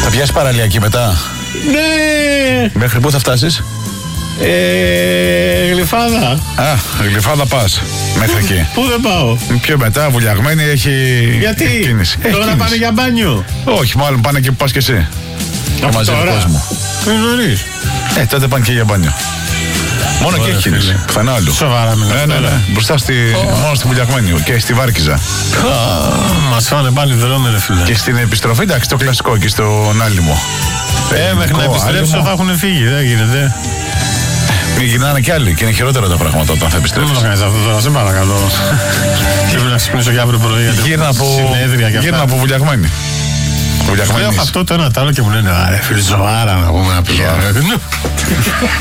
Θα πιάσει παραλιακή μετά? Ναι! Μέχρι πού θα φτάσεις? Γλυφάδα. Α, Γλυφάδα πας. Μέχρι εκεί. Πού δεν πάω? Πιο μετά, Βουλιαγμένη έχει. Γιατί? Κίνηση. Τώρα πάνε για μπάνιο. Όχι, μάλλον πάνε και που πας και εσύ. Και μαζί του κόσμου. Είναι νωρίς. Τότε πάνε και για μπάνιο. Μόνο και έχει κίνηση. Πουθενά άλλου. Σοβαρά μιλάς? Ναι. Μπροστά μόνο στη Βουλιαγμένη και στη Βάρκιζα. Μας φάνε πάλι δρόμοι, ρε φίλε. Και στην επιστροφή, εντάξει, το κλασικό και στον Άλυμο. Μέχρι να επιστρέψω θα έχουν φύγει, δεν γίνεται. Γυρνάνε κι άλλοι και είναι χειρότερα τα πράγματα όταν θα επιστρέψεις. Δεν το κάνεις αυτό τώρα, σε παρακαλώ. Πρέπει να ξυπνήσω και αύριο πρωί. Γύρνα από Βουλιαγμένη. Λέω αυτό το ένα τ' άλλο και μου λένε, άρε φίλε, σοβαρά να πούμε να πει.